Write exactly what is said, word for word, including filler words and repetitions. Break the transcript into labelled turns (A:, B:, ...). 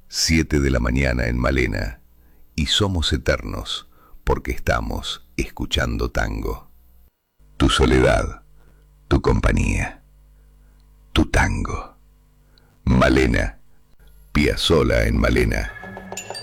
A: Siete de la mañana en Malena, y somos eternos porque estamos escuchando tango. Tu soledad, tu compañía, tu tango. Malena, Piazzolla en Malena.